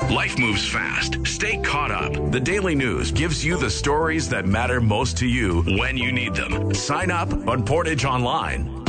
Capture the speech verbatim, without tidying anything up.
Life moves fast. Stay caught up. The Daily News gives you the stories that matter most to you when you need them. Sign up on Portage Online.